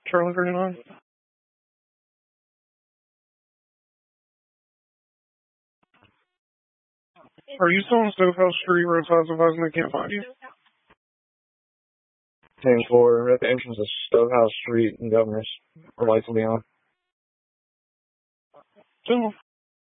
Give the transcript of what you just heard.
Charlie 39. Are you still on Stovehouse Street, roadside advising they can't find you? 10-4, at the entrance of Stovehouse Street and Governors. Our lights will be on. 10